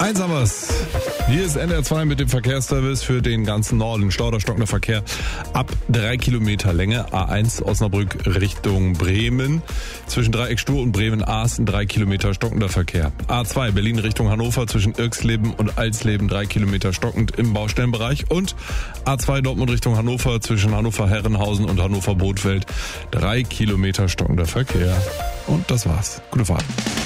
Einsamers. Hier ist NDR 2 mit dem Verkehrsservice für den ganzen Norden. Stau oder stockender Verkehr ab 3 Kilometer Länge. A1 Osnabrück Richtung Bremen. Zwischen Dreieck Stur und Bremen-Aaßen 3 Kilometer stockender Verkehr. A2 Berlin Richtung Hannover zwischen Irxleben und Alsleben 3 Kilometer stockend im Baustellenbereich. Und A2 Dortmund Richtung Hannover zwischen Hannover-Herrenhausen und Hannover-Bothfeld 3 Kilometer stockender Verkehr. Und das war's. Gute Fahrt.